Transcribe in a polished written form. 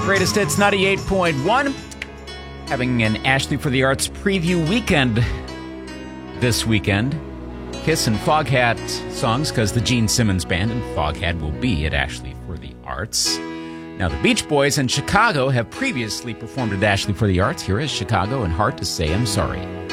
Greatest Hits 98.1. Having an Ashley for the Arts preview weekend this weekend. Kiss and Foghat songs, because the Gene Simmons Band and Foghat will be at Ashley for the Arts. Now, the Beach Boys in Chicago have previously performed at Ashley for the Arts. Here is Chicago and Hard to Say I'm Sorry.